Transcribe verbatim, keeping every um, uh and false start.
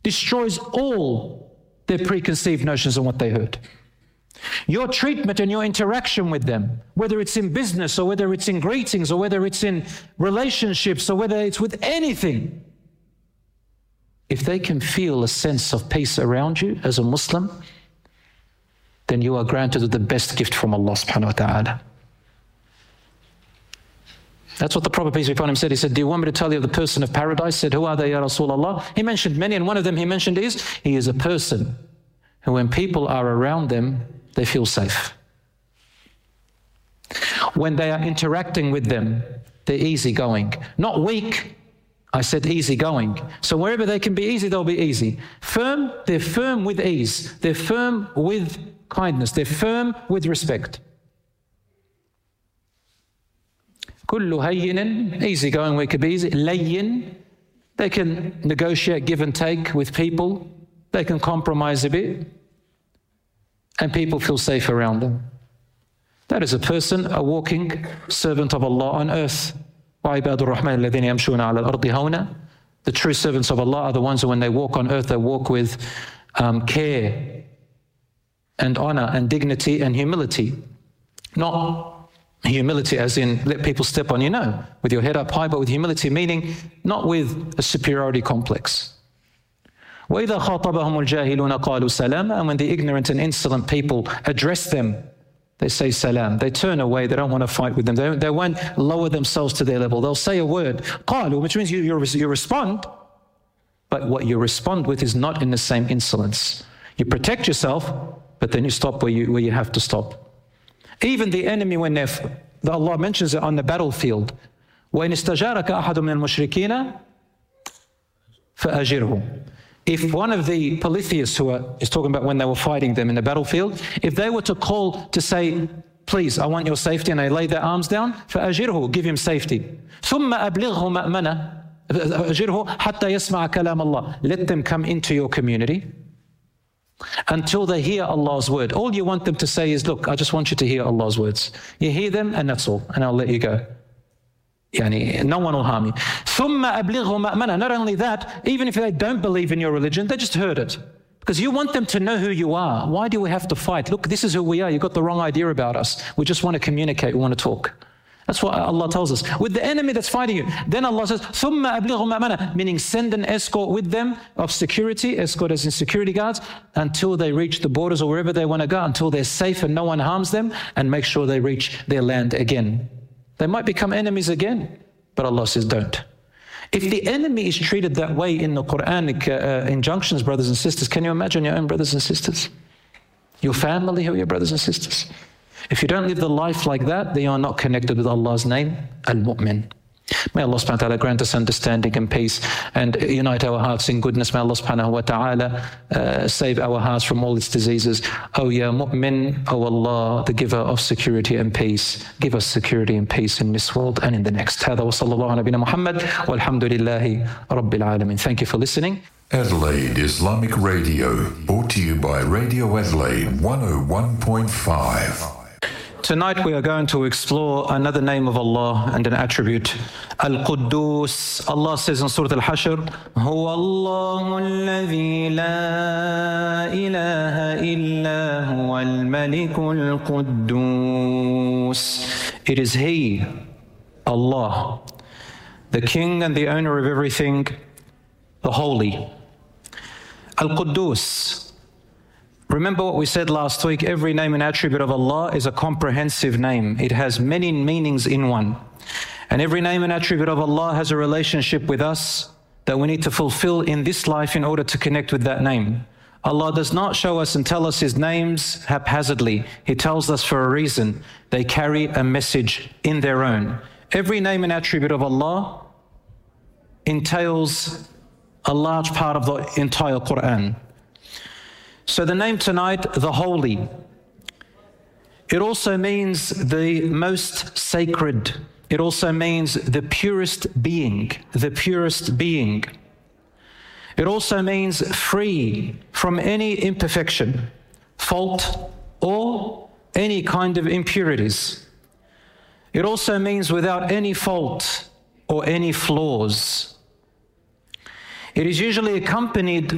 destroys all their preconceived notions on what they heard. Your treatment and your interaction with them, whether it's in business or whether it's in greetings or whether it's in relationships or whether it's with anything, if they can feel a sense of peace around you as a Muslim, then you are granted the best gift from Allah subhanahu wa ta'ala. That's what the Prophet, peace be upon him, said. He said, do you want me to tell you of the person of paradise? He said, who are they, Ya Rasulullah? He mentioned many, and one of them he mentioned is, he is a person who when people are around them, they feel safe. When they are interacting with them, they're easygoing. Not weak, I said easygoing. So wherever they can be easy, they'll be easy. Firm, they're firm with ease. They're firm with kindness. They're firm with respect. Kullu hayyin, easygoing, we could be easy. Layyin, they can negotiate, give and take with people. They can compromise a bit. And people feel safe around them. That is a person, a walking servant of Allah on earth. وَعِبَادُ الرَّحْمَنِ الَّذِينَ يَمْشُونَ عَلَى الْأَرْضِ هَوْنًا. The true servants of Allah are the ones who when they walk on earth, they walk with um, care and honor and dignity and humility. Not humility as in let people step on you, no. With your head up high, but with humility, meaning not with a superiority complex. وَإِذَا خَاطَبَهُمُ الْجَاهِلُونَ قَالُوا سَلَامًا. And when the ignorant and insolent people address them, they say salam. They turn away. They don't want to fight with them. They, they won't lower themselves to their level. They'll say a word, قَالُوا, which means you, you, you respond, but what you respond with is not in the same insolence. You protect yourself, but then you stop where you, where you have to stop. Even the enemy, when they're, Allah mentions it on the battlefield, وَإِنِ اسْتَجَارَكَ أَحَدٌ مِنَ الْمُشْرِكِينَ فَأَجِرْهُ. If one of the polytheists who are, is talking about when they were fighting them in the battlefield, if they were to call to say, please, I want your safety, and they lay their arms down, فَأَجِرْهُ, give him safety. ثُمَّ أَبْلِغْهُ مَأْمَنَةً أَجِرْهُ حَتَّى يَسْمَعَ كَلَامَ اللَّهِ. Let them come into your community until they hear Allah's word. All you want them to say is, look, I just want you to hear Allah's words. You hear them and that's all, and I'll let you go. Yani, no one will harm you. ثُمَّ أَبْلِغْهُ مَأْمَنًا. Not only that, even if they don't believe in your religion, they just heard it. Because you want them to know who you are. Why do we have to fight? Look, this is who we are. You've got the wrong idea about us. We just want to communicate, we want to talk. That's what Allah tells us. With the enemy that's fighting you, then Allah says, ثُمَّ أَبْلِغْهُ مَأْمَنًا, meaning send an escort with them of security, escort as in security guards, until they reach the borders or wherever they want to go, until they're safe and no one harms them, and make sure they reach their land again. They might become enemies again, but Allah says don't. If the enemy is treated that way in the Quranic uh, injunctions, brothers and sisters, can you imagine your own brothers and sisters? Your family who are your brothers and sisters? If you don't live the life like that, then you are not connected with Allah's name, Al-Mu'min. May Allah subhanahu wa ta'ala grant us understanding and peace and unite our hearts in goodness. May Allah subhanahu wa ta'ala uh, save our hearts from all its diseases. Oh Ya Mu'min, oh Allah, the giver of security and peace, give us security and peace in this world and in the next. هذا وصلى الله على نبينا محمد والحمد لله رب العالمين. Thank you for listening. Adelaide Islamic Radio, brought to you by Radio Adelaide one oh one point five. Tonight we are going to explore another name of Allah and an attribute, Al-Quddus. Allah says in Surah Al-Hashr, هُوَ اللَّهُ الَّذِي لَا إِلَهَ إِلَّا هُوَ الْمَلِكُ الْقُدُّوسِ. It is He, Allah, the King and the owner of everything, the Holy. Al-Quddus. Remember what we said last week, every name and attribute of Allah is a comprehensive name. It has many meanings in one. And every name and attribute of Allah has a relationship with us that we need to fulfill in this life in order to connect with that name. Allah does not show us and tell us His names haphazardly. He tells us for a reason. They carry a message in their own. Every name and attribute of Allah entails a large part of the entire Quran. So the name tonight, the Holy, it also means the most sacred. It also means the purest being, the purest being. It also means free from any imperfection, fault, or any kind of impurities. It also means without any fault or any flaws. It is usually accompanied